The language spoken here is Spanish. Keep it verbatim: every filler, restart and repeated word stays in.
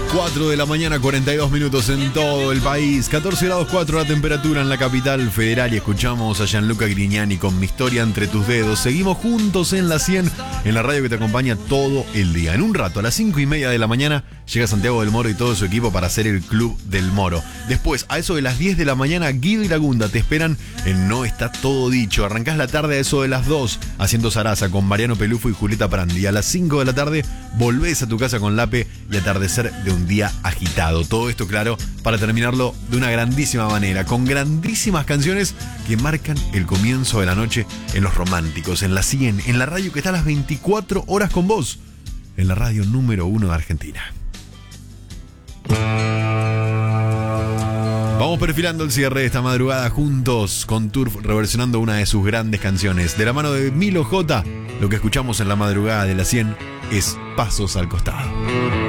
cuatro de la mañana, cuarenta y dos minutos en todo el país. catorce grados cuatro la temperatura en la capital federal. Y escuchamos a Gianluca Grignani con Mi historia entre tus dedos. Seguimos juntos en la cien, en la radio que te acompaña todo el día. En un rato, a las cinco y media de la mañana, llega Santiago del Moro y todo su equipo para hacer el Club del Moro. Después, a eso de las diez de la mañana, Guido y Lagunda te esperan en No Está Todo Dicho. Arrancás la tarde a eso de las dos, haciendo zaraza con Mariano Pelufo y Julieta Prandi. A las cinco de la tarde, volvés a tu casa con Lape y atardecer de un día agitado. Todo esto, claro, para terminarlo de una grandísima manera, con grandísimas canciones que marcan el comienzo de la noche en Los Románticos, en la cien, en la radio que está a las veinticuatro horas con vos, en la radio número uno de Argentina. Vamos perfilando el cierre de esta madrugada juntos con Turf, reversionando una de sus grandes canciones. De la mano de Milo J, lo que escuchamos en la madrugada de la cien es Pasos al Costado.